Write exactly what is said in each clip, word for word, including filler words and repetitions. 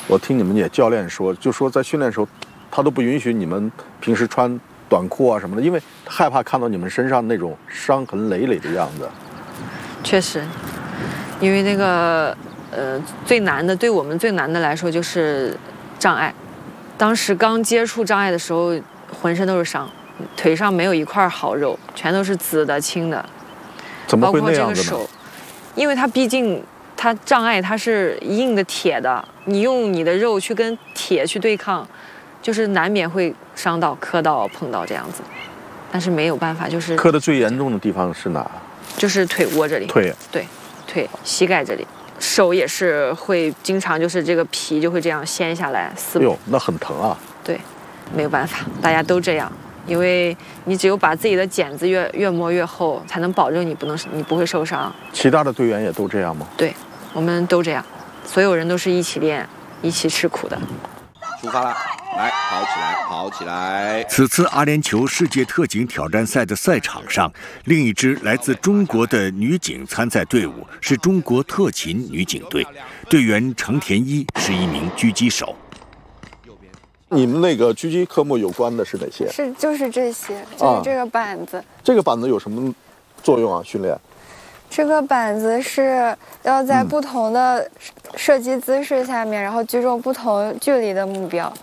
我听你们也教练说，就说在训练的时候，他都不允许你们平时穿短裤啊什么的，因为害怕看到你们身上那种伤痕累累的样子。 确实，因为那个呃最难的，对我们最难的来说就是障碍。当时刚接触障碍的时候，浑身都是伤，腿上没有一块好肉，全都是紫的、青的。 怎么会那样子呢？ 包括这个手，因为它毕竟它障碍它是硬的铁的，你用你的肉去跟铁去对抗，就是难免会伤到、磕到、碰到这样子。但是没有办法，就是磕的最严重的地方是哪？ 就是腿窝这里。 腿。 对，腿、膝盖这里。手也是会经常就是这个皮就会这样掀下来撕。 哟，那很疼啊。 对，没有办法，大家都这样。因为你只有把自己的茧子越越磨越厚，才能保证你不能你不会受伤。 其他的队员也都这样吗？ 对，我们都这样，所有人都是一起练，一起吃苦的。 出发了，来，跑起来，跑起来！ 此次阿联酋世界特警挑战赛的赛场上，另一支来自中国的女警参赛队伍是中国特勤女警队，队员程田一是一名狙击手。 你们那个狙击科目有关的是哪些？ 是就是这些，就是这个板子。啊、 这个板子有什么作用啊？训练？ 这个板子是要在不同的射击姿势下面，嗯、然后击中不同距离的目标。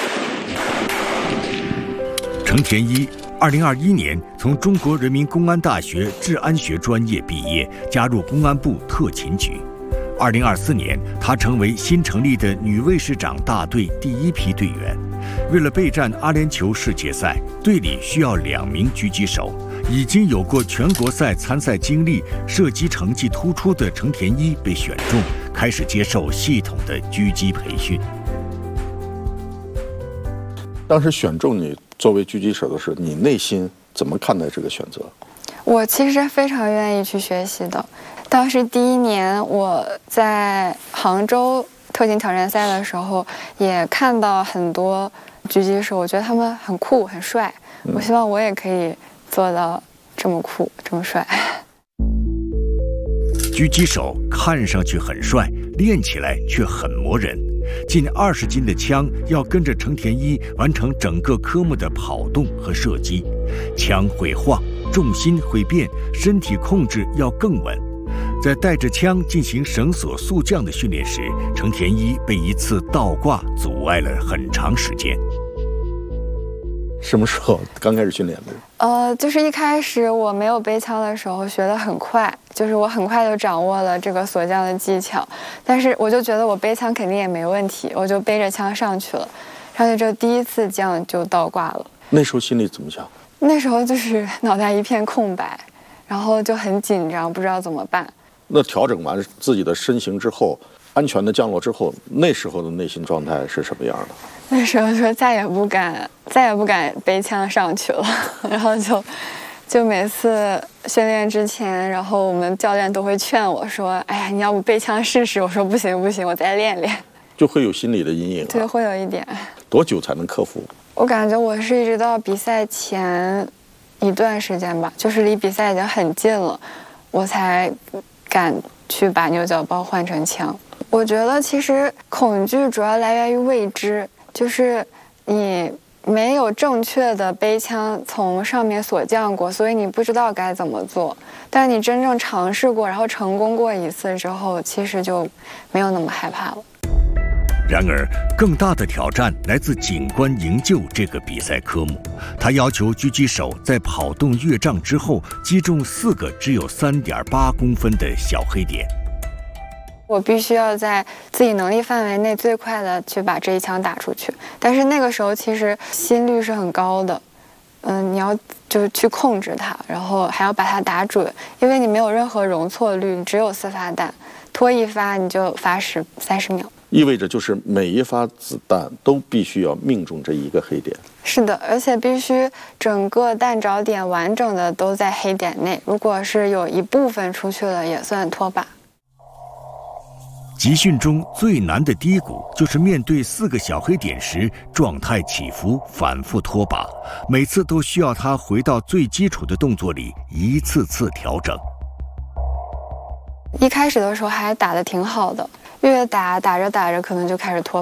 程田一，二零二一年从中国人民公安大学治安学专业毕业，加入公安部特勤局。二零二四年，她成为新成立的女卫士长大队第一批队员。为了备战阿联酋世界赛，队里需要两名狙击手。已经有过全国赛参赛经历、射击成绩突出的程田一被选中，开始接受系统的狙击培训。 当时选中你作为狙击手的时候，你内心怎么看待这个选择？ 我其实非常愿意去学习的。当时第一年我在杭州特勤挑战赛的时候，也看到很多狙击手，我觉得他们很酷、很帅。我希望我也可以做到这么酷、这么帅。 狙击手看上去很帅，练起来却很磨人。近二十斤的枪要跟着程田一完成整个科目的跑动和射击，枪会晃，重心会变，身体控制要更稳。在带着枪进行绳索速降的训练时，程田一被一次倒挂阻碍了很长时间。 什么时候刚开始训练的？ 呃，就是一开始我没有背枪的时候学得很快，就是我很快就掌握了这个锁降的技巧，但是我就觉得我背枪肯定也没问题，我就背着枪上去了，上去之后第一次降就倒挂了。 那时候心里怎么想？ 那时候就是脑袋一片空白，然后就很紧张，不知道怎么办。 那调整完自己的身形之后，安全的降落之后，那时候的内心状态是什么样的？ 那时候说再也不敢，再也不敢背枪上去了，然后就，就每次训练之前，然后我们教练都会劝我说：“哎呀，你要不背枪试试？”我说：“不行不行，我再练练。” 就会有心理的阴影、啊。 对，会有一点。 多久才能克服？ 我感觉我是一直到比赛前一段时间吧，就是离比赛已经很近了，我才敢去把牛角包换成枪。我觉得其实恐惧主要来源于未知，就是你没有正确的背枪从上面锁降过，所以你不知道该怎么做。但你真正尝试过，然后成功过一次之后，其实就没有那么害怕了。 然而，更大的挑战来自警官营救这个比赛科目。他要求狙击手在跑动越障之后击中四个只有 三点八公分的小黑点。 我必须要在自己能力范围内最快的去把这一枪打出去，但是那个时候其实心率是很高的，嗯，你要就去控制它，然后还要把它打准，因为你没有任何容错率，你只有四发弹，拖一发你就罚十三十秒， 意味着就是每一发子弹都必须要命中这一个黑点。 是的，而且必须整个弹着点完整的都在黑点内，如果是有一部分出去了，也算脱靶。 集训中最难的低谷就是面对四个小黑点时状态起伏，反复脱靶，每次都需要他回到最基础的动作里一次次调整。 一开始的时候还打得挺好的，越打打着打着可能就开始脱